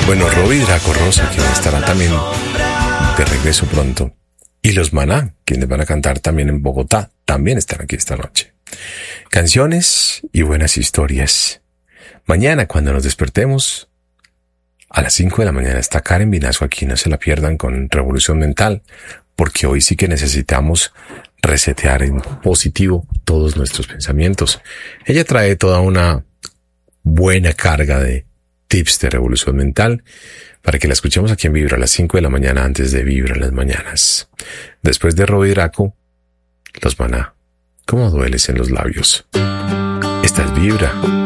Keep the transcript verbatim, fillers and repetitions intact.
Bueno, Robbie Draco Rosa, quien estará también de regreso pronto. Y los Maná, quienes van a cantar también en Bogotá, también están aquí esta noche. Canciones y buenas historias. Mañana, cuando nos despertemos, a las cinco de la mañana está Karen Vinasco aquí, no se la pierdan con Revolución Mental, porque hoy sí que necesitamos resetear en positivo todos nuestros pensamientos. Ella trae toda una buena carga de tips de revolución mental para que la escuchemos aquí en Vibra a las cinco de la mañana antes de Vibra en las mañanas. Después de Robbie Draco, los Maná. ¿Cómo dueles en los labios? Esta es Vibra.